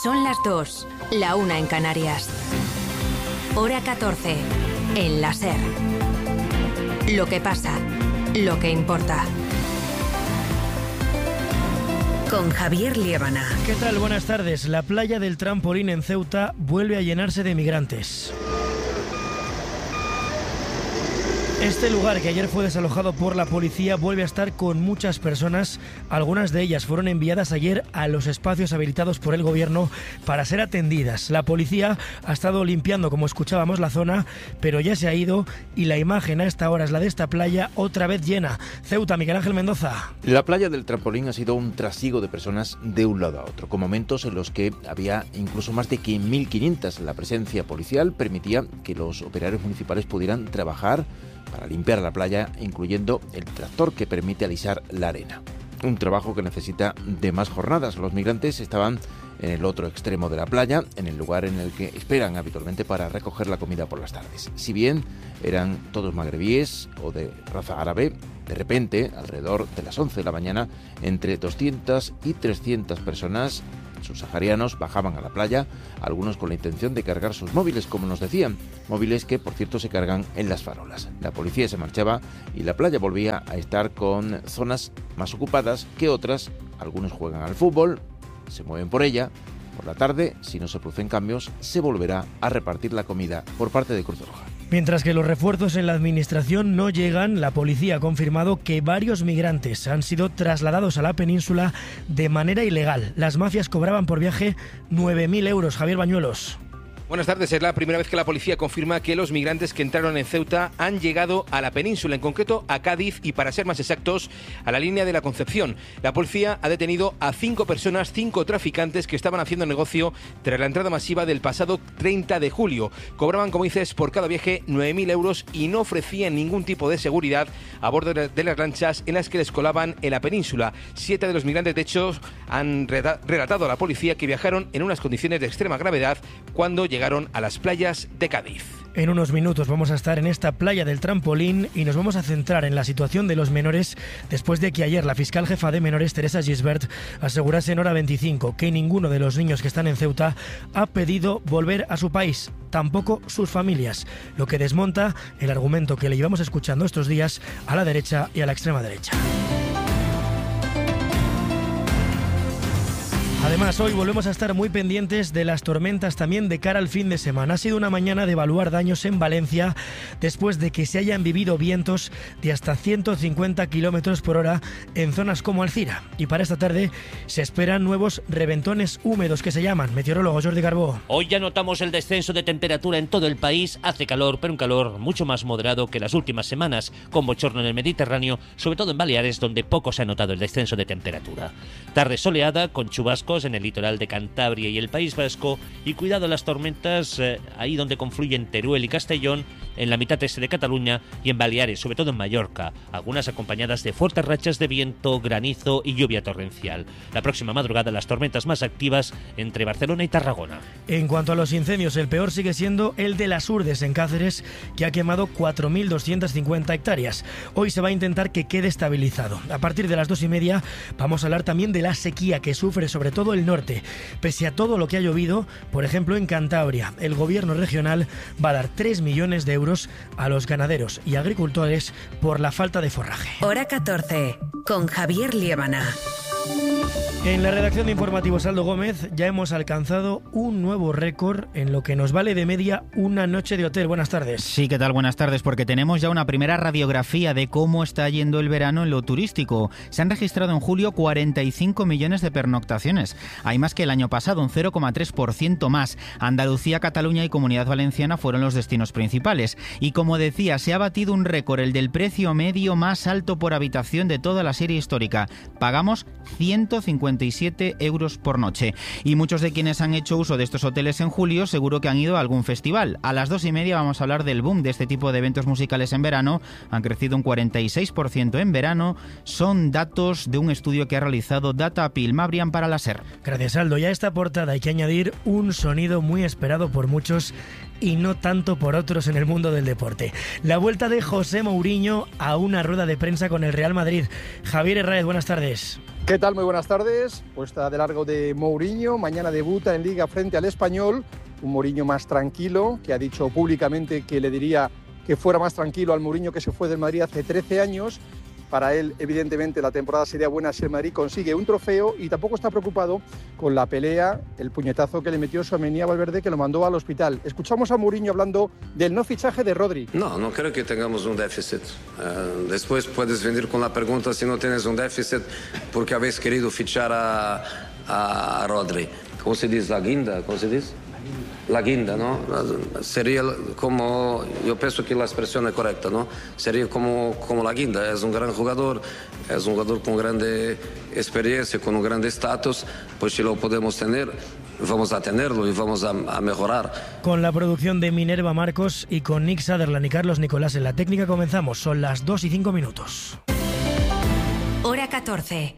Son las 2, la 1 en Canarias. Hora 14, en la SER. Lo que pasa, lo que importa. Con Javier Liébana. ¿Qué tal? Buenas tardes. La playa del Trampolín en Ceuta vuelve a llenarse de migrantes. Este lugar, que ayer fue desalojado por la policía, vuelve a estar con muchas personas. Algunas de ellas fueron enviadas ayer a los espacios habilitados por el gobierno para ser atendidas. La policía ha estado limpiando, como escuchábamos, la zona, pero ya se ha ido y la imagen a esta hora es la de esta playa otra vez llena. Ceuta, Miguel Ángel Mendoza. La playa del Trampolín ha sido un trasiego de personas de un lado a otro, con momentos en los que había incluso más de 1.500. La presencia policial permitía que los operarios municipales pudieran trabajar para limpiar la playa, incluyendo el tractor que permite alisar la arena. Un trabajo que necesita de más jornadas. Los migrantes estaban en el otro extremo de la playa, en el lugar en el que esperan habitualmente para recoger la comida por las tardes. Si bien eran todos magrebíes o de raza árabe, de repente, alrededor de las 11 de la mañana, entre 200 y 300 personas subsaharianos bajaban a la playa, algunos con la intención de cargar sus móviles, como nos decían, móviles que por cierto se cargan en las farolas. La policía se marchaba y la playa volvía a estar con zonas más ocupadas que otras. Algunos juegan al fútbol, se mueven por ella. Por la tarde, si no se producen cambios, se volverá a repartir la comida por parte de Cruz Roja. Mientras que los refuerzos en la administración no llegan, la policía ha confirmado que varios migrantes han sido trasladados a la península de manera ilegal. Las mafias cobraban por viaje 9.000 euros. Javier Bañuelos. Buenas tardes. Es la primera vez que la policía confirma que los migrantes que entraron en Ceuta han llegado a la península, en concreto a Cádiz y, para ser más exactos, a la línea de la Concepción. La policía ha detenido a 5 personas, 5 traficantes que estaban haciendo negocio tras la entrada masiva del pasado 30 de julio. Cobraban, como dices, por cada viaje 9.000 euros y no ofrecían ningún tipo de seguridad a bordo de las lanchas en las que les colaban en la península. 7 de los migrantes, de hecho, han relatado a la policía que viajaron en unas condiciones de extrema gravedad cuando llegaron a las playas de Cádiz. En unos minutos vamos a estar en esta playa del Trampolín y nos vamos a centrar en la situación de los menores después de que ayer la fiscal jefa de menores, Teresa Gisbert, asegurase en Hora 25 que ninguno de los niños que están en Ceuta ha pedido volver a su país, tampoco sus familias, lo que desmonta el argumento que le llevamos escuchando estos días a la derecha y a la extrema derecha. Además, hoy volvemos a estar muy pendientes de las tormentas también de cara al fin de semana. Ha sido una mañana de evaluar daños en Valencia después de que se hayan vivido vientos de hasta 150 kilómetros por hora en zonas como Alcira. Y para esta tarde se esperan nuevos reventones húmedos que se llaman. Meteorólogo Jordi Carbó. Hoy ya notamos el descenso de temperatura en todo el país. Hace calor, pero un calor mucho más moderado que las últimas semanas, con bochorno en el Mediterráneo, sobre todo en Baleares, donde poco se ha notado el descenso de temperatura. Tarde soleada, con chubascos en el litoral de Cantabria y el País Vasco, y cuidado las tormentas ahí donde confluyen Teruel y Castellón, en la mitad este de Cataluña y en Baleares, sobre todo en Mallorca, algunas acompañadas de fuertes rachas de viento, granizo y lluvia torrencial. La próxima madrugada las tormentas más activas entre Barcelona y Tarragona. En cuanto a los incendios, el peor sigue siendo el de las Urdes en Cáceres, que ha quemado 4.250 hectáreas. Hoy se va a intentar que quede estabilizado. A partir de las 2:30 vamos a hablar también de la sequía que sufre sobre todo el norte. Pese a todo lo que ha llovido, por ejemplo en Cantabria, el gobierno regional va a dar 3 millones de euros a los ganaderos y agricultores por la falta de forraje. Hora 14, con Javier Liébana. En la redacción de Informativos Aldo Gómez ya hemos alcanzado un nuevo récord en lo que nos vale de media una noche de hotel. Buenas tardes. Sí, ¿qué tal? Buenas tardes, porque tenemos ya una primera radiografía de cómo está yendo el verano en lo turístico. Se han registrado en julio 45 millones de pernoctaciones. Hay más que el año pasado, un 0,3% más. Andalucía, Cataluña y Comunidad Valenciana fueron los destinos principales. Y como decía, se ha batido un récord, el del precio medio más alto por habitación de toda la serie histórica. Pagamos 157 euros por noche. Y muchos de quienes han hecho uso de estos hoteles en julio seguro que han ido a algún festival. A las 2:30 vamos a hablar del boom de este tipo de eventos musicales en verano. Han crecido un 46% en verano. Son datos de un estudio que ha realizado Data-Pil Mabrian para la SER. Gracias, Aldo. Y a esta portada hay que añadir un sonido muy esperado por muchos y no tanto por otros en el mundo del deporte. La vuelta de José Mourinho a una rueda de prensa con el Real Madrid. Javier Herráez, buenas tardes. ¿Qué tal? Muy buenas tardes. Puesta de largo de Mourinho. Mañana debuta en Liga frente al Español. Un Mourinho más tranquilo, que ha dicho públicamente que le diría que fuera más tranquilo al Mourinho que se fue del Madrid hace 13 años. Para él, evidentemente, la temporada sería buena si el Madrid consigue un trofeo y tampoco está preocupado con la pelea, el puñetazo que le metió Tchouaméni a Valverde, que lo mandó al hospital. Escuchamos a Mourinho hablando del no fichaje de Rodri. No creo que tengamos un déficit. Después puedes venir con la pregunta si no tienes un déficit porque habéis querido fichar a Rodri. ¿Cómo se dice? ¿La guinda? ¿Cómo se dice? La guinda, ¿no? Sería como, yo pienso que la expresión es correcta, ¿no? Sería como la guinda. Es un gran jugador, es un jugador con grande experiencia, con un gran estatus. Pues si lo podemos tener, vamos a tenerlo y vamos a mejorar. Con la producción de Minerva Marcos y con Nick Sutherland y Carlos Nicolás en la técnica comenzamos. Son las 2:05. Hora 14.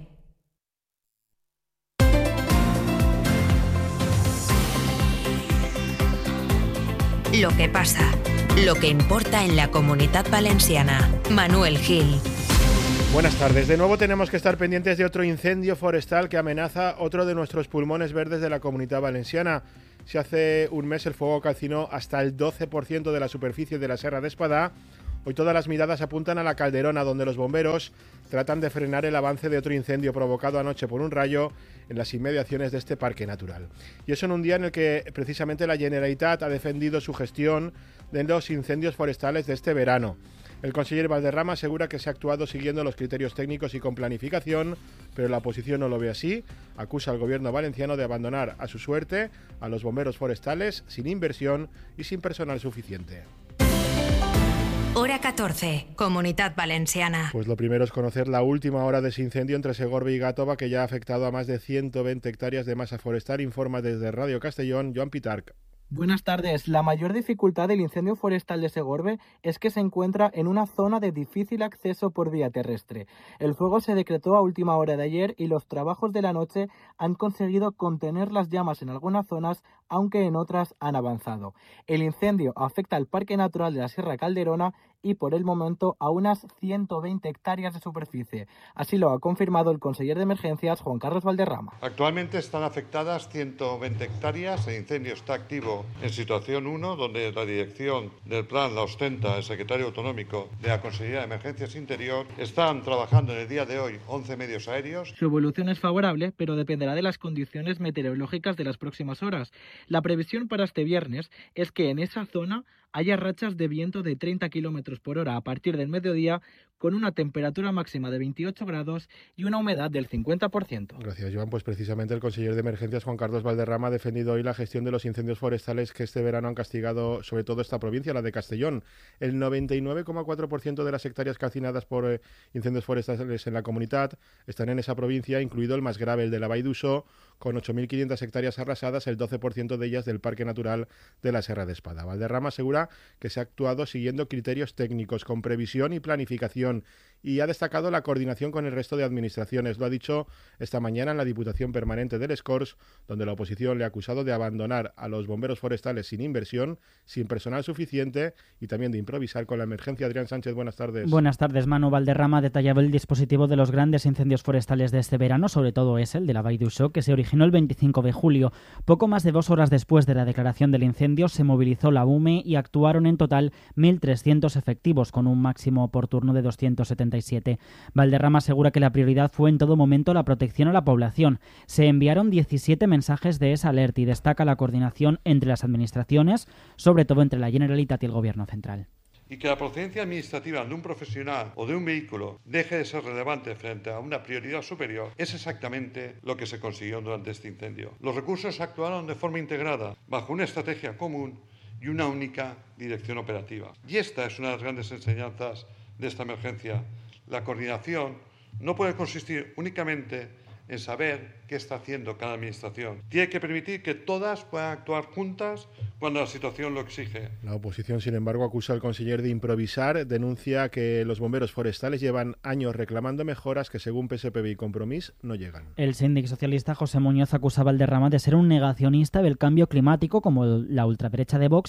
Lo que pasa, lo que importa en la Comunitat Valenciana. Manuel Gil. Buenas tardes. De nuevo tenemos que estar pendientes de otro incendio forestal que amenaza otro de nuestros pulmones verdes de la Comunidad Valenciana. Si hace un mes el fuego calcinó hasta el 12% de la superficie de la Serra d'Espadà, hoy todas las miradas apuntan a la Calderona, donde los bomberos tratan de frenar el avance de otro incendio provocado anoche por un rayo en las inmediaciones de este parque natural. Y eso en un día en el que precisamente la Generalitat ha defendido su gestión de los incendios forestales de este verano. El conseller Valderrama asegura que se ha actuado siguiendo los criterios técnicos y con planificación, pero la oposición no lo ve así. Acusa al gobierno valenciano de abandonar a su suerte a los bomberos forestales sin inversión y sin personal suficiente. Hora 14, Comunitat Valenciana. Pues lo primero es conocer la última hora de ese incendio entre Segorbe y Gàtova, que ya ha afectado a más de 120 hectáreas de masa forestal, informa desde Radio Castellón Joan Pitarch. Buenas tardes. La mayor dificultad del incendio forestal de Segorbe es que se encuentra en una zona de difícil acceso por vía terrestre. El fuego se decretó a última hora de ayer y los trabajos de la noche han conseguido contener las llamas en algunas zonas, aunque en otras han avanzado. El incendio afecta al Parque Natural de la Sierra Calderona y por el momento a unas 120 hectáreas de superficie. Así lo ha confirmado el conseller de Emergencias, Juan Carlos Valderrama. Actualmente están afectadas 120 hectáreas, el incendio está activo en situación 1, donde la dirección del plan la ostenta el secretario autonómico de la Consejería de Emergencias Interior. Están trabajando en el día de hoy 11 medios aéreos. Su evolución es favorable, pero dependerá de las condiciones meteorológicas de las próximas horas. La previsión para este viernes es que en esa zona haya rachas de viento de 30 km por hora a partir del mediodía, con una temperatura máxima de 28 grados y una humedad del 50%. Gracias, Joan. Pues precisamente el conseller de Emergencias, Juan Carlos Valderrama, ha defendido hoy la gestión de los incendios forestales que este verano han castigado sobre todo esta provincia, la de Castellón. El 99,4% de las hectáreas calcinadas por incendios forestales en la comunidad están en esa provincia, incluido el más grave, el de la Vall d'Uixó, con 8.500 hectáreas arrasadas, el 12% de ellas del Parque Natural de la Serra d'Espadà. Valderrama asegura que se ha actuado siguiendo criterios técnicos, con previsión y planificación, y ha destacado la coordinación con el resto de administraciones. Lo ha dicho esta mañana en la Diputación Permanente del Escors, donde la oposición le ha acusado de abandonar a los bomberos forestales sin inversión, sin personal suficiente y también de improvisar con la emergencia. Adrián Sánchez, buenas tardes. Buenas tardes, Manu. Valderrama detallaba el dispositivo de los grandes incendios forestales de este verano, sobre todo es el de la Vall d'Uixó, que se originó el 25 de julio. Poco más de 2 horas después de la declaración del incendio, se movilizó la UME y actuaron en total 1.300 efectivos, con un máximo por turno de 277. Valderrama asegura que la prioridad fue en todo momento la protección a la población. Se enviaron 17 mensajes de esa alerta y destaca la coordinación entre las administraciones, sobre todo entre la Generalitat y el Gobierno central. Y que la procedencia administrativa de un profesional o de un vehículo deje de ser relevante frente a una prioridad superior es exactamente lo que se consiguió durante este incendio. Los recursos actuaron de forma integrada, bajo una estrategia común y una única dirección operativa. Y esta es una de las grandes enseñanzas de esta emergencia. La coordinación no puede consistir únicamente en saber qué está haciendo cada administración. Tiene que permitir que todas puedan actuar juntas cuando la situación lo exige. La oposición, sin embargo, acusa al conseller de improvisar, denuncia que los bomberos forestales llevan años reclamando mejoras que, según PSPB y Compromís, no llegan. El síndic socialista José Muñoz acusaba al Valderrama de ser un negacionista del cambio climático, como la ultraderecha de Vox,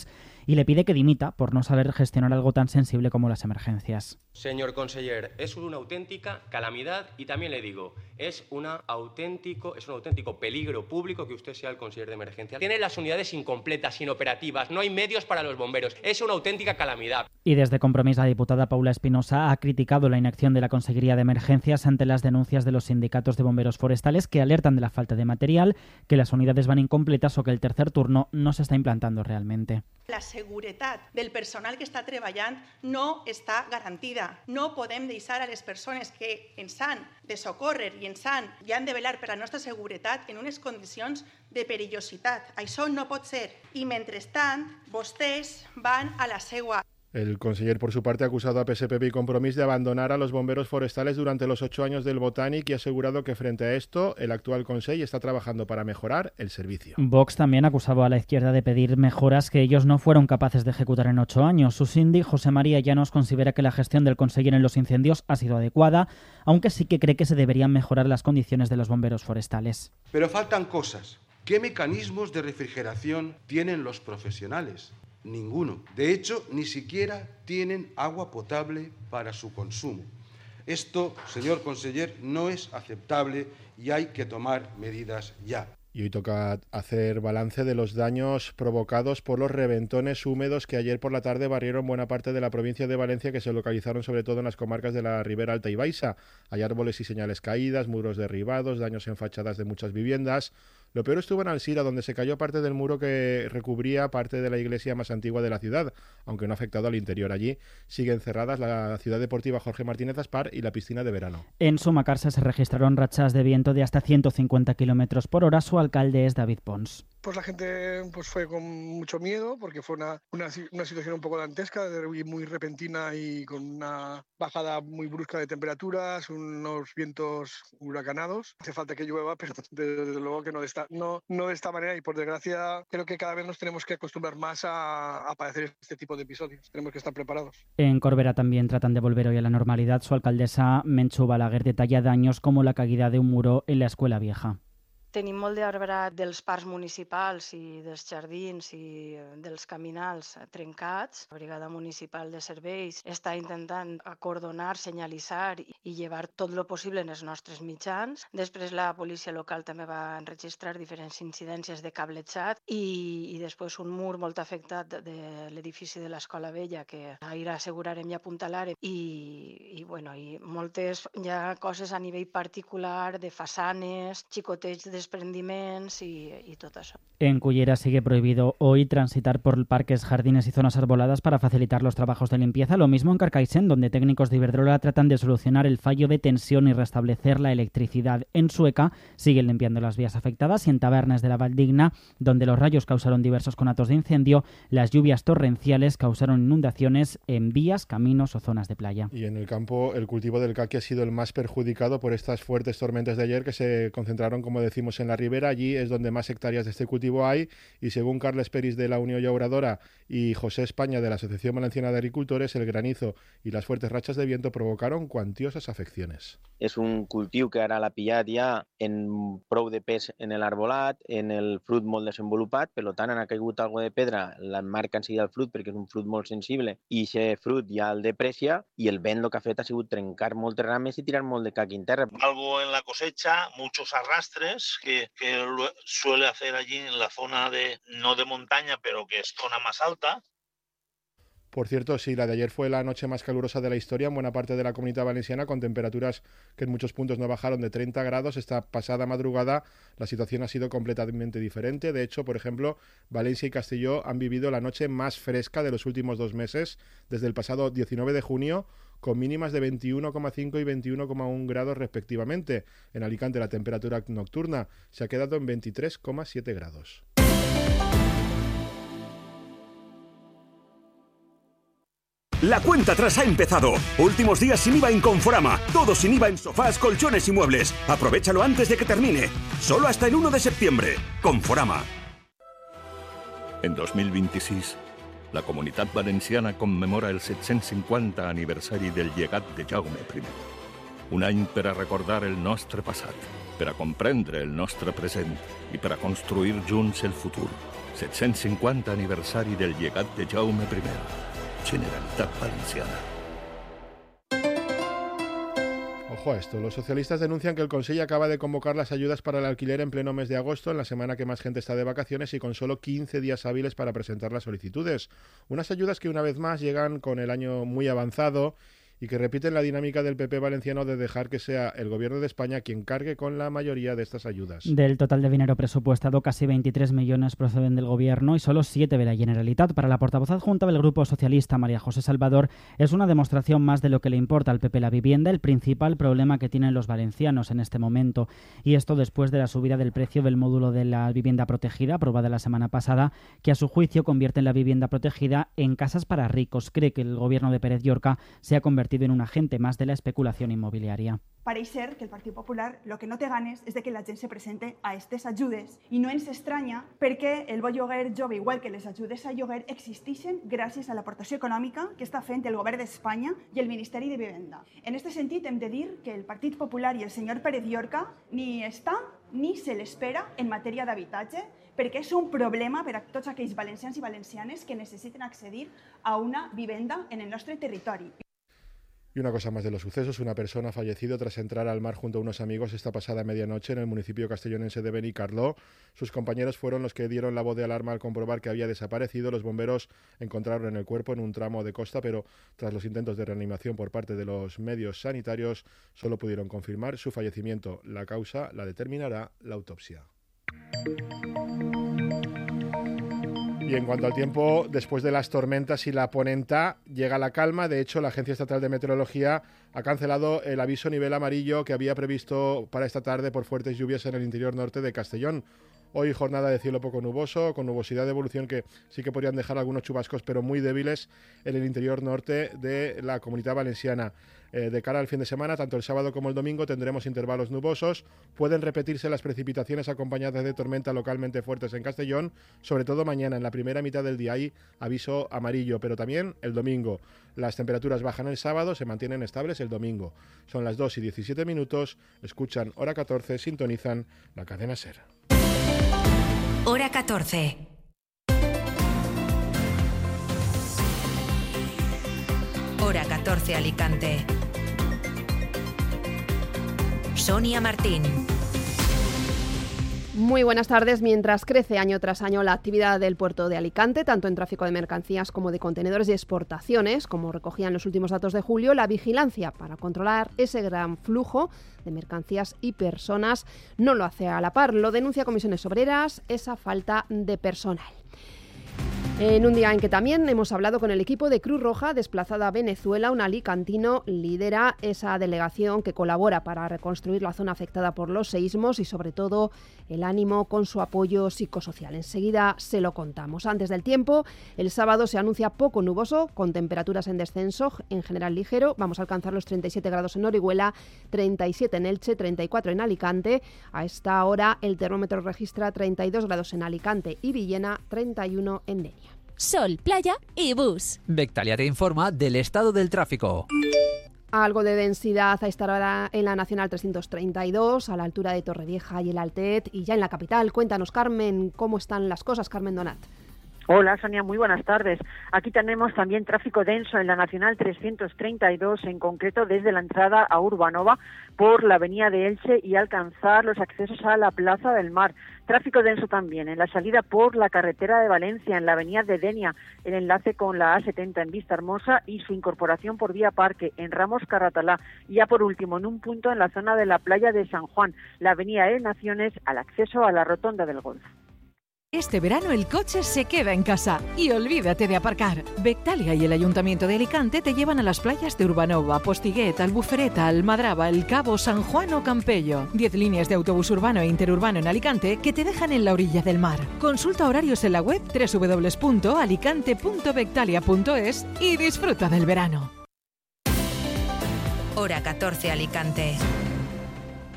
y le pide que dimita por no saber gestionar algo tan sensible como las emergencias. Señor conseller, es una auténtica calamidad y también le digo, es un auténtico peligro público que usted sea el conseller de emergencia. Tiene las unidades incompletas, inoperativas, no hay medios para los bomberos, es una auténtica calamidad. Y desde Compromís la diputada Paula Espinosa ha criticado la inacción de la Consejería de Emergencias ante las denuncias de los sindicatos de bomberos forestales que alertan de la falta de material, que las unidades van incompletas o que el tercer turno no se está implantando realmente. La seguretat del personal que està treballant no està garantida. No podem deixar a les persones que ens han de socórrer i han de velar per la nostra seguretat en unes condicions de perillositat. Això no pot ser. I mentrestant, vostès van a la seua. El conseller, por su parte, ha acusado a PSPB y Compromís de abandonar a los bomberos forestales durante los 8 años del Botànic y ha asegurado que frente a esto, el actual Consell está trabajando para mejorar el servicio. Vox también acusaba a la izquierda de pedir mejoras que ellos no fueron capaces de ejecutar en 8 años. Su síndic, José María Llanos, considera que la gestión del conseller en los incendios ha sido adecuada, aunque sí que cree que se deberían mejorar las condiciones de los bomberos forestales. Pero faltan cosas. ¿Qué mecanismos de refrigeración tienen los profesionales? Ninguno. De hecho, ni siquiera tienen agua potable para su consumo. Esto, señor conseller, no es aceptable y hay que tomar medidas ya. Y hoy toca hacer balance de los daños provocados por los reventones húmedos que ayer por la tarde barrieron buena parte de la provincia de Valencia, que se localizaron sobre todo en las comarcas de la Ribera Alta y Baixa. Hay árboles y señales caídas, muros derribados, daños en fachadas de muchas viviendas. Lo peor estuvo en Alsira, donde se cayó parte del muro que recubría parte de la iglesia más antigua de la ciudad, aunque no ha afectado al interior. Allí siguen cerradas la ciudad deportiva Jorge Martínez Aspar y la piscina de verano. En Sumacàrcer se registraron rachas de viento de hasta 150 km por hora. Su alcalde es David Pons. Pues la gente fue con mucho miedo porque fue una situación un poco dantesca, muy repentina y con una bajada muy brusca de temperaturas, unos vientos huracanados. Hace falta que llueva, pero desde luego que no de esta manera, y por desgracia creo que cada vez nos tenemos que acostumbrar más a padecer este tipo de episodios. Tenemos que estar preparados. En Corbera también tratan de volver hoy a la normalidad. Su alcaldesa Mentxu Balaguer detalla daños como la caída de un muro en la escuela vieja. Tenim molt d'arbrat dels parcs municipals i dels jardins i dels caminals trencats. La Brigada Municipal de Serveis està intentant acordonar, senyalitzar i llevar tot lo possible en els nostres mitjans. Després la policia local també va enregistrar diferents incidències de cablejat i després un mur molt afectat de l'edifici de l'Escola Vella que ahir assegurarem i apuntalarem i moltes ja coses a nivell particular de façanes, xicoteig desprendiments y todo eso. En Cullera sigue prohibido hoy transitar por parques, jardines y zonas arboladas para facilitar los trabajos de limpieza. Lo mismo en Carcaixent, donde técnicos de Iberdrola tratan de solucionar el fallo de tensión y restablecer la electricidad. En Sueca siguen limpiando las vías afectadas y en Tabernes de la Valdigna, donde los rayos causaron diversos conatos de incendio, las lluvias torrenciales causaron inundaciones en vías, caminos o zonas de playa. Y en el campo, el cultivo del caqui ha sido el más perjudicado por estas fuertes tormentas de ayer que se concentraron, como decimos, en la Ribera. Allí es donde más hectáreas de este cultivo hay y según Carles Peris de la Unión Llauradora y José España de la Asociación Valenciana de Agricultores, el granizo y las fuertes rachas de viento provocaron cuantiosas afecciones. És un cultiu que ara l'ha pillat ja en prou de pes en l'arbolat, en el fruit molt desenvolupat, per tant ha caigut algo de pedra, l'emmarca enseguida el fruit perquè és un fruit molt sensible i aquest fruit ja el deprecia i el vent el que ha fet ha sigut trencar moltes rames i tirar molt de caqui en terra. Algo en la cosecha, muchos arrastres que suele hacer allí en la zona no de montaña, pero que es zona más alta. Por cierto, sí, la de ayer fue la noche más calurosa de la historia en buena parte de la Comunidad Valenciana, con temperaturas que en muchos puntos no bajaron de 30 grados. Esta pasada madrugada la situación ha sido completamente diferente. De hecho, por ejemplo, Valencia y Castelló han vivido la noche más fresca de los últimos 2 meses, desde el pasado 19 de junio, con mínimas de 21,5 y 21,1 grados respectivamente. En Alicante la temperatura nocturna se ha quedado en 23,7 grados. La cuenta atrás ha empezado. Últimos días sin IVA en Conforama. Todo sin IVA en sofás, colchones y muebles. Aprovechalo antes de que termine. Solo hasta el 1 de septiembre. Conforama. En 2026, la Comunitat Valenciana commemora el 750 aniversari del llegat de Jaume I. Un any per a recordar el nostre passat. per a comprendre el nostre present i per a construir junts el futur. 750 aniversari del llegat de Jaume I. Generalitat Valenciana. Ojo a esto, los socialistas denuncian que el Consell acaba de convocar las ayudas para el alquiler en pleno mes de agosto, en la semana que más gente está de vacaciones y con solo 15 días hábiles para presentar las solicitudes. Unas ayudas que una vez más llegan con el año muy avanzado y que repiten la dinámica del PP valenciano de dejar que sea el Gobierno de España quien cargue con la mayoría de estas ayudas. Del total de dinero presupuestado, casi 23 millones proceden del Gobierno y solo 7 de la Generalitat. Para la portavoz adjunta del Grupo Socialista, María José Salvador, es una demostración más de lo que le importa al PP la vivienda, el principal problema que tienen los valencianos en este momento. Y esto después de la subida del precio del módulo de la vivienda protegida, aprobada la semana pasada, que a su juicio convierte la vivienda protegida en casas para ricos. Cree que el Gobierno de Pérez Llorca se ha convertido en un agente más de la especulación inmobiliària. Pareix ser que el Partit Popular lo que no té ganes és de que la gent se presente a aquestes ajudes i no ens estranya perquè el bo lloguer jove, igual que les ajudes a lloguer, existeixen gràcies a l'aportació econòmica que està fent el Govern d'Espanya i el Ministeri de Vivenda. En aquest sentit hem de dir que el Partit Popular i el senyor Pérez Llorca ni està ni se l'espera en matèria d'habitatge, perquè és un problema per a tots aquells valencians i valencianes que necessiten accedir a una vivenda en el nostre territori. Y una cosa más de los sucesos, una persona ha fallecido tras entrar al mar junto a unos amigos esta pasada medianoche en el municipio castellonense de Benicarló. Sus compañeros fueron los que dieron la voz de alarma al comprobar que había desaparecido. Los bomberos encontraron el cuerpo en un tramo de costa, pero tras los intentos de reanimación por parte de los medios sanitarios, solo pudieron confirmar su fallecimiento. La causa la determinará la autopsia. Y en cuanto al tiempo, después de las tormentas y la ponenta, llega la calma. De hecho, la Agencia Estatal de Meteorología ha cancelado el aviso nivel amarillo que había previsto para esta tarde por fuertes lluvias en el interior norte de Castellón. Hoy jornada de cielo poco nuboso, con nubosidad de evolución que sí que podrían dejar algunos chubascos, pero muy débiles en el interior norte de la Comunidad Valenciana. De cara al fin de semana, tanto el sábado como el domingo tendremos intervalos nubosos. Pueden repetirse las precipitaciones acompañadas de tormenta localmente fuertes en Castellón, sobre todo mañana, en la primera mitad del día hay aviso amarillo, pero también el domingo. Las temperaturas bajan el sábado, se mantienen estables el domingo. Son las 2:17, escuchan Hora 14, sintonizan la cadena SER. Hora 14. Hora 14 Alicante. Sonia Martín. Muy buenas tardes. Mientras crece año tras año la actividad del puerto de Alicante, tanto en tráfico de mercancías como de contenedores y exportaciones, como recogían los últimos datos de julio, la vigilancia para controlar ese gran flujo de mercancías y personas no lo hace a la par. Lo denuncia Comisiones Obreras, esa falta de personal. En un día en que también hemos hablado con el equipo de Cruz Roja desplazada a Venezuela, un alicantino lidera esa delegación que colabora para reconstruir la zona afectada por los seísmos y sobre todo el ánimo con su apoyo psicosocial. Enseguida se lo contamos. Antes del tiempo, el sábado se anuncia poco nuboso, con temperaturas en descenso, en general ligero. Vamos a alcanzar los 37 grados en Orihuela, 37 en Elche, 34 en Alicante. A esta hora el termómetro registra 32 grados en Alicante y Villena, 31 en Denia. Sol, playa y bus. Vectalia te informa del estado del tráfico. Algo de densidad a esta hora en la Nacional 332, a la altura de Torrevieja y el Altet, y ya en la capital. Cuéntanos, Carmen, ¿cómo están las cosas? Carmen Donat. Hola, Sonia, muy buenas tardes. Aquí tenemos también tráfico denso en la Nacional 332, en concreto desde la entrada a Urbanova por la avenida de Elche y alcanzar los accesos a la Plaza del Mar. Tráfico denso también en la salida por la carretera de Valencia, en la avenida de Denia, el enlace con la A70 en Vista Hermosa y su incorporación por vía Parque en Ramos Carratalá. Y ya por último, en un punto en la zona de la playa de San Juan, la avenida de Naciones al acceso a la Rotonda del Golf. Este verano el coche se queda en casa y olvídate de aparcar. Vectalia y el Ayuntamiento de Alicante te llevan a las playas de Urbanova, Postiguet, Albufereta, Almadraba, El Cabo, San Juan o Campello. 10 líneas de autobús urbano e interurbano en Alicante que te dejan en la orilla del mar. Consulta horarios en la web www.alicante.vectalia.es y disfruta del verano. Hora 14 Alicante.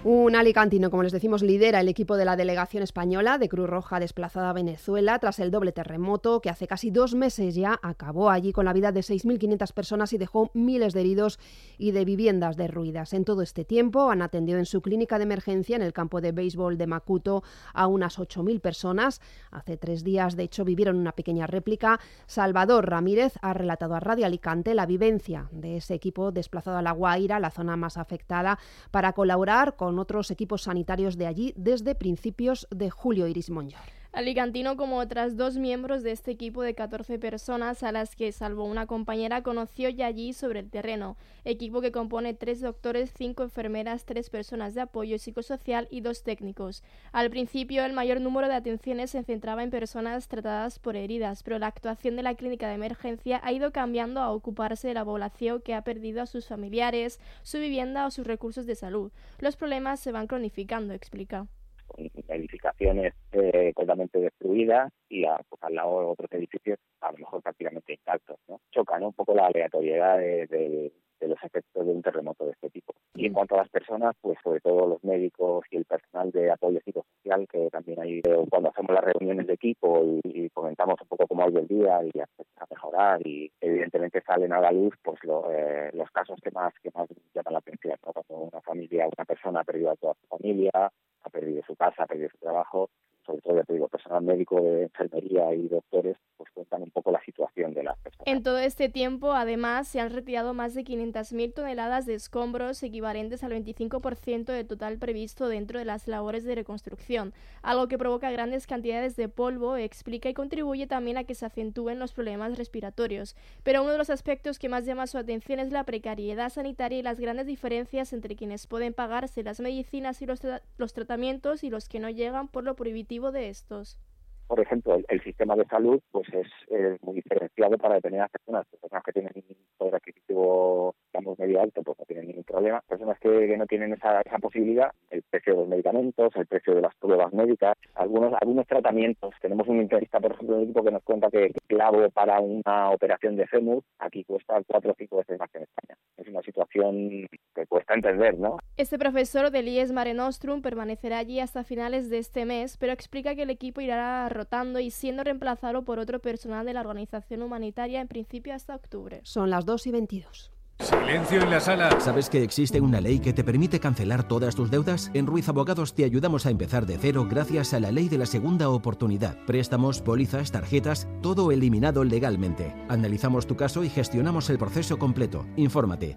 Un alicantino, como les decimos, lidera el equipo de la delegación española de Cruz Roja desplazada a Venezuela tras el doble terremoto que hace casi 2 meses ya acabó allí con la vida de 6.500 personas y dejó miles de heridos y de viviendas derruidas. En todo este tiempo han atendido en su clínica de emergencia en el campo de béisbol de Macuto a unas 8.000 personas. Hace 3 días, de hecho, vivieron una pequeña réplica. Salvador Ramírez ha relatado a Radio Alicante la vivencia de ese equipo desplazado a La Guaira, la zona más afectada, para colaborar con otros equipos sanitarios de allí desde principios de julio. Iris Monyor. Alicantino, como otras 2 miembros de este equipo de 14 personas a las que, salvo una compañera, conoció ya allí sobre el terreno. Equipo que compone 3 doctores, 5 enfermeras, 3 personas de apoyo psicosocial y 2 técnicos. Al principio, el mayor número de atenciones se centraba en personas tratadas por heridas, pero la actuación de la clínica de emergencia ha ido cambiando a ocuparse de la población que ha perdido a sus familiares, su vivienda o sus recursos de salud. Los problemas se van cronificando, explica. Edificaciones totalmente destruidas y al lado otros edificios a lo mejor prácticamente intactos, ¿no? Choca, ¿no?, un poco la aleatoriedad de los efectos de un terremoto de este tipo. Y en cuanto a las personas, pues sobre todo los médicos y el personal de apoyo psicosocial, que también hay cuando hacemos las reuniones de equipo y comentamos un poco cómo ha ido el día y a mejorar, y evidentemente salen a la luz pues los casos que más llaman la atención, ¿no? Cuando una persona ha perdido a toda su familia, ha perdido su casa, ha perdido su trabajo, sobre todo, ya te digo, personal médico, de enfermería y doctores, pues cuentan un poco la situación de las personas. En todo este tiempo, además, se han retirado más de 500.000 toneladas de escombros, equivalentes al 25% del total previsto dentro de las labores de reconstrucción, algo que provoca grandes cantidades de polvo, explica, y contribuye también a que se acentúen los problemas respiratorios. Pero uno de los aspectos que más llama su atención es la precariedad sanitaria y las grandes diferencias entre quienes pueden pagarse las medicinas y los tratamientos y los que no llegan por lo prohibitivo de estos. Por ejemplo, el sistema de salud pues es muy diferenciado para determinadas personas que tienen un poder adquisitivo, digamos, medio alto, pues no tienen ningún problema. Personas que no tienen esa posibilidad, el precio de los medicamentos, el precio de las pruebas médicas, algunos tratamientos. Tenemos un internista, por ejemplo, en el equipo que nos cuenta que el clavo para una operación de fémur aquí cuesta 4 o 5 veces más que en España. Es una situación que cuesta entender, ¿no? Este profesor del IES Mare Nostrum permanecerá allí hasta finales de este mes, pero explica que el equipo irá rotando y siendo reemplazado por otro personal de la organización humanitaria en principio hasta octubre. Son las 2:22. Silencio en la sala. ¿Sabes que existe una ley que te permite cancelar todas tus deudas? En Ruiz Abogados te ayudamos a empezar de cero gracias a la ley de la segunda oportunidad. Préstamos, pólizas, tarjetas, todo eliminado legalmente. Analizamos tu caso y gestionamos el proceso completo. Infórmate.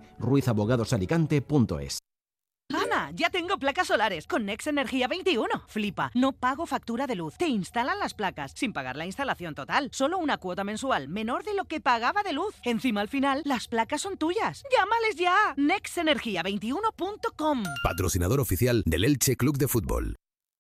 ruizabogadosalicante.es. Ana, ya tengo placas solares con Next Energía 21. Flipa, no pago factura de luz. Te instalan las placas sin pagar la instalación total. Solo una cuota mensual menor de lo que pagaba de luz. Encima, al final, las placas son tuyas. ¡Llámales ya! nextenergia21.com. Patrocinador oficial del Elche Club de Fútbol.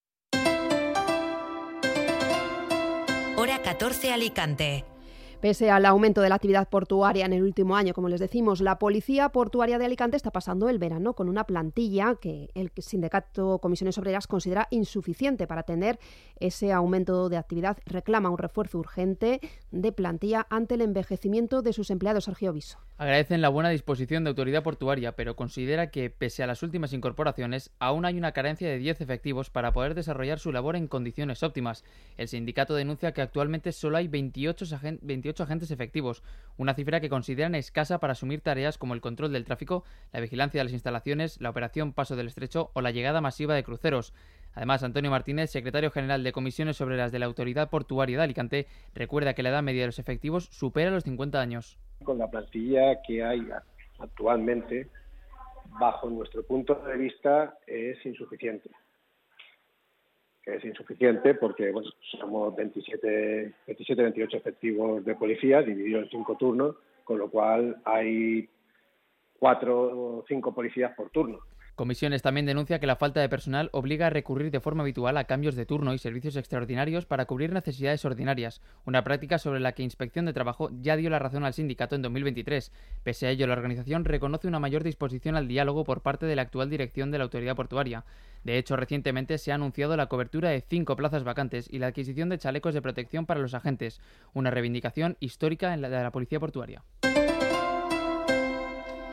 Hora 14 Alicante. Pese al aumento de la actividad portuaria en el último año, como les decimos, la Policía Portuaria de Alicante está pasando el verano con una plantilla que el sindicato Comisiones Obreras considera insuficiente para atender ese aumento de actividad. Reclama un refuerzo urgente de plantilla ante el envejecimiento de sus empleados. Sergio Viso. Agradecen la buena disposición de Autoridad Portuaria, pero considera que, pese a las últimas incorporaciones, aún hay una carencia de 10 efectivos para poder desarrollar su labor en condiciones óptimas. El sindicato denuncia que actualmente solo hay 28 agentes efectivos, una cifra que consideran escasa para asumir tareas como el control del tráfico, la vigilancia de las instalaciones, la operación Paso del Estrecho o la llegada masiva de cruceros. Además, Antonio Martínez, secretario general de Comisiones Obreras de la Autoridad Portuaria de Alicante, recuerda que la edad media de los efectivos supera los 50 años. Con la plantilla que hay actualmente, bajo nuestro punto de vista, es insuficiente. Es insuficiente porque somos 28 efectivos de policía divididos en 5 turnos, con lo cual hay 4 o 5 policías por turno. Comisiones también denuncia que la falta de personal obliga a recurrir de forma habitual a cambios de turno y servicios extraordinarios para cubrir necesidades ordinarias, una práctica sobre la que Inspección de Trabajo ya dio la razón al sindicato en 2023. Pese a ello, la organización reconoce una mayor disposición al diálogo por parte de la actual dirección de la Autoridad Portuaria. De hecho, recientemente se ha anunciado la cobertura de 5 plazas vacantes y la adquisición de chalecos de protección para los agentes, una reivindicación histórica de la Policía Portuaria.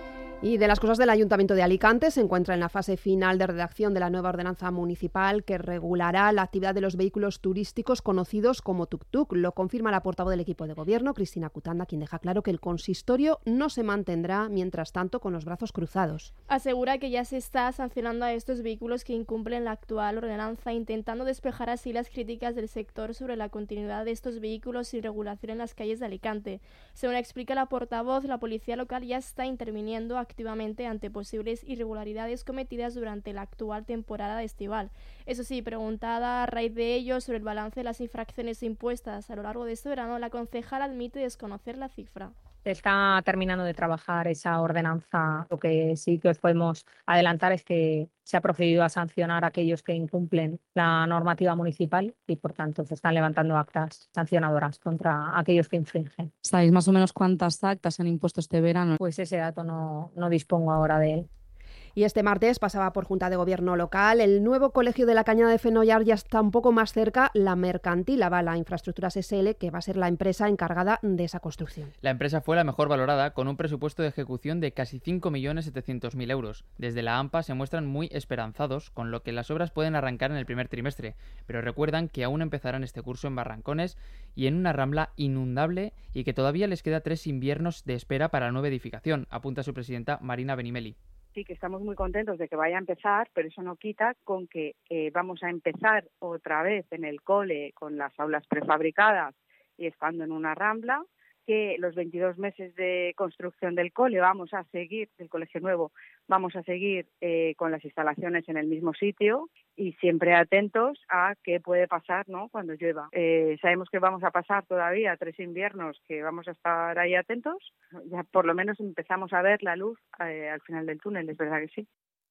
Y de las cosas del Ayuntamiento de Alicante, se encuentra en la fase final de redacción de la nueva ordenanza municipal que regulará la actividad de los vehículos turísticos conocidos como tuk-tuk. Lo confirma la portavoz del equipo de gobierno, Cristina Cutanda, quien deja claro que el consistorio no se mantendrá, mientras tanto, con los brazos cruzados. Asegura que ya se está sancionando a estos vehículos que incumplen la actual ordenanza, intentando despejar así las críticas del sector sobre la continuidad de estos vehículos sin regulación en las calles de Alicante. Según explica la portavoz, la policía local ya está interviniendo activamente ante posibles irregularidades cometidas durante la actual temporada estival. Eso sí, preguntada a raíz de ello sobre el balance de las infracciones impuestas a lo largo de este verano, la concejala admite desconocer la cifra. Se está terminando de trabajar esa ordenanza. Lo que sí que os podemos adelantar es que se ha procedido a sancionar a aquellos que incumplen la normativa municipal y, por tanto, se están levantando actas sancionadoras contra aquellos que infringen. ¿Sabéis más o menos cuántas actas se han impuesto este verano? Pues ese dato no dispongo ahora de él. Y este martes pasaba por Junta de Gobierno local. El nuevo colegio de la Cañada de Fenollar ya está un poco más cerca. La Mercantil avala Infraestructuras SL, que va a ser la empresa encargada de esa construcción. La empresa fue la mejor valorada, con un presupuesto de ejecución de casi 5.700.000 euros. Desde la AMPA se muestran muy esperanzados, con lo que las obras pueden arrancar en el primer trimestre, pero recuerdan que aún empezarán este curso en barrancones y en una rambla inundable y que todavía les queda 3 inviernos de espera para la nueva edificación, apunta su presidenta Marina Benimeli. Sí, que estamos muy contentos de que vaya a empezar, pero eso no quita con que vamos a empezar otra vez en el cole con las aulas prefabricadas y estando en una rambla, que los 22 meses de construcción del cole vamos a seguir, del colegio nuevo, vamos a seguir con las instalaciones en el mismo sitio y siempre atentos a qué puede pasar, ¿no?, cuando llueva. Sabemos que vamos a pasar todavía 3 inviernos que vamos a estar ahí atentos. Ya por lo menos empezamos a ver la luz al final del túnel, es verdad que sí.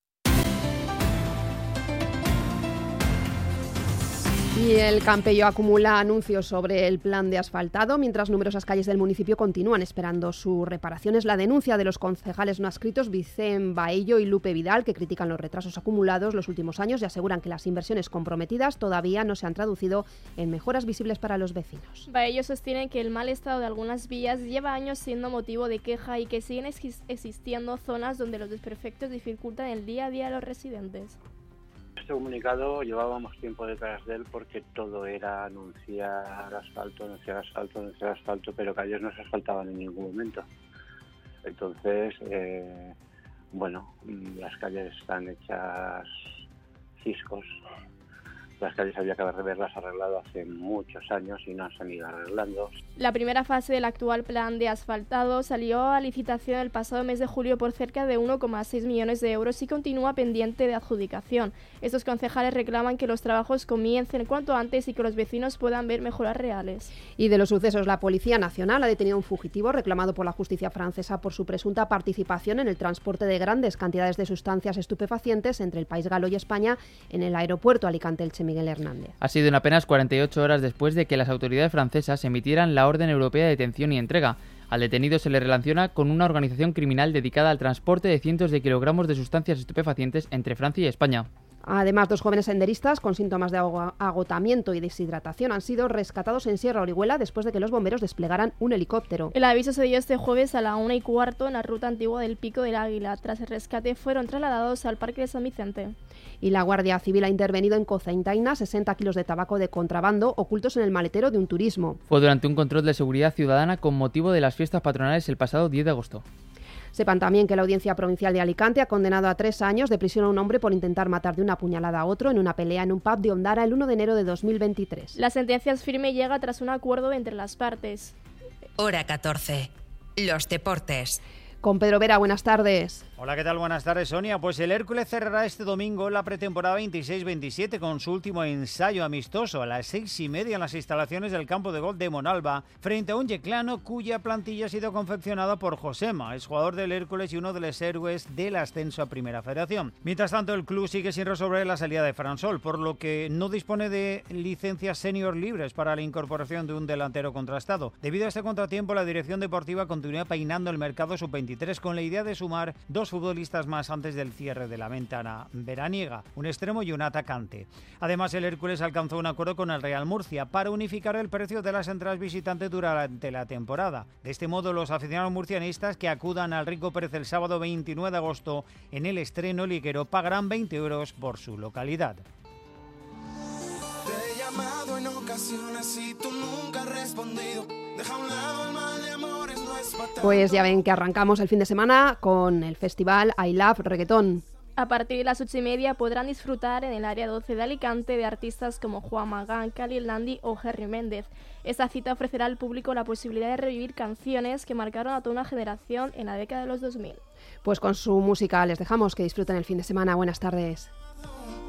Y el Campello acumula anuncios sobre el plan de asfaltado, mientras numerosas calles del municipio continúan esperando su reparación. Es la denuncia de los concejales no adscritos Vicente Baello y Lupe Vidal, que critican los retrasos acumulados los últimos años y aseguran que las inversiones comprometidas todavía no se han traducido en mejoras visibles para los vecinos. Baello sostiene que el mal estado de algunas vías lleva años siendo motivo de queja y que siguen existiendo zonas donde los desperfectos dificultan el día a día a los residentes. Este comunicado llevábamos tiempo detrás de él porque todo era anunciar asfalto, pero calles no se asfaltaban en ningún momento. Entonces, las calles están hechas ciscos. Las calles había que haberlas arreglado hace muchos años y no se han ido arreglando. La primera fase del actual plan de asfaltado salió a licitación el pasado mes de julio por cerca de 1,6 millones de euros y continúa pendiente de adjudicación. Estos concejales reclaman que los trabajos comiencen cuanto antes y que los vecinos puedan ver mejoras reales. Y de los sucesos, la Policía Nacional ha detenido a un fugitivo reclamado por la justicia francesa por su presunta participación en el transporte de grandes cantidades de sustancias estupefacientes entre el país galo y España en el aeropuerto Alicante-Elche Miguel Hernández. Ha sido en apenas 48 horas después de que las autoridades francesas emitieran la orden europea de detención y entrega. Al detenido se le relaciona con una organización criminal dedicada al transporte de cientos de kilogramos de sustancias estupefacientes entre Francia y España. Además, 2 jóvenes senderistas con síntomas de agotamiento y deshidratación han sido rescatados en Sierra Orihuela después de que los bomberos desplegaran un helicóptero. El aviso se dio este jueves a la 1:15 en la ruta antigua del Pico del Águila. Tras el rescate fueron trasladados al Parque de San Vicente. Y la Guardia Civil ha intervenido en Cocentaina 60 kilos de tabaco de contrabando ocultos en el maletero de un turismo. Fue durante un control de seguridad ciudadana con motivo de las fiestas patronales el pasado 10 de agosto. Sepan también que la Audiencia Provincial de Alicante ha condenado a 3 años de prisión a un hombre por intentar matar de una puñalada a otro en una pelea en un pub de Ondara el 1 de enero de 2023. La sentencia es firme y llega tras un acuerdo entre las partes. Hora 14. Los deportes. Con Pedro Vera, buenas tardes. Hola, ¿qué tal? Buenas tardes, Sonia. Pues el Hércules cerrará este domingo la pretemporada 26-27 con su último ensayo amistoso a las 6:30 en las instalaciones del campo de golf de Monalba, frente a un yeclano cuya plantilla ha sido confeccionada por Josema, es jugador del Hércules y uno de los héroes del ascenso a Primera Federación. Mientras tanto, el club sigue sin resolver la salida de Fransol, por lo que no dispone de licencias senior libres para la incorporación de un delantero contrastado. Debido a este contratiempo, la dirección deportiva continúa peinando el mercado sub-23 2023 con la idea de sumar 2 futbolistas más antes del cierre de la ventana veraniega, un extremo y un atacante. Además, el Hércules alcanzó un acuerdo con el Real Murcia para unificar el precio de las entradas visitantes durante la temporada. De este modo, los aficionados murcianistas que acudan al Rico Pérez el sábado 29 de agosto en el estreno liguero pagarán 20 euros por su localidad. Te he llamado en ocasiones y tú nunca has respondido. Deja a un lado el mal de amores, no es fatal. Pues ya ven que arrancamos el fin de semana con el festival I Love Reggaeton. A partir de las 8:30 podrán disfrutar en el área 12 de Alicante de artistas como Juan Magán, Khalil Nandi o Jerry Méndez. Esta cita ofrecerá al público la posibilidad de revivir canciones que marcaron a toda una generación en la década de los 2000. Pues con su música les dejamos que disfruten el fin de semana. Buenas tardes.